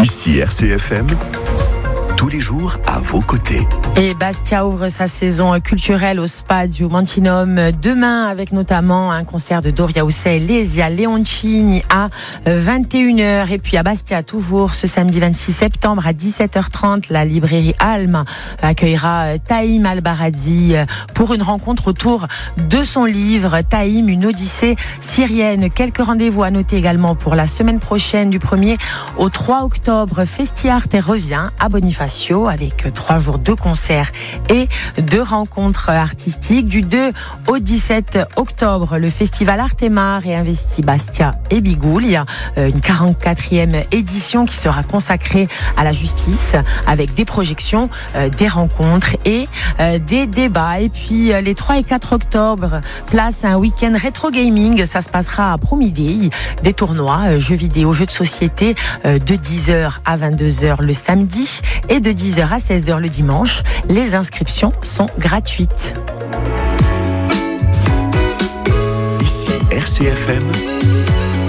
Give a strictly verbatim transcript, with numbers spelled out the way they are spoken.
Ici R C F M, tous les jours à vos côtés. Et Bastia ouvre sa saison culturelle au Spadio Mantinum demain avec notamment un concert de Doria Ussè et Lesia Leoncini à vingt et une heures. Et puis à Bastia, toujours ce samedi vingt-six septembre à dix-sept heures trente, la librairie Alm accueillera Taïm Al-Baradzi pour une rencontre autour de son livre Taïm, une odyssée syrienne. Quelques rendez-vous à noter également pour la semaine prochaine du premier au trois octobre. Festiarte revient à Bonifacio avec trois jours de concerts et de rencontres artistiques. Du deux au dix-sept octobre, le festival Artemar et Investi Bastia et Bigoulia, une quarante-quatrième édition qui sera consacrée à la justice avec des projections, des rencontres et des débats. Et puis les trois et quatre octobre, place à un week-end rétro gaming. Ça se passera à Promidé, des tournois, jeux vidéo, jeux de société de dix heures à vingt-deux heures le samedi et de dix heures à seize heures le dimanche. Les inscriptions sont gratuites. Ici R C F M,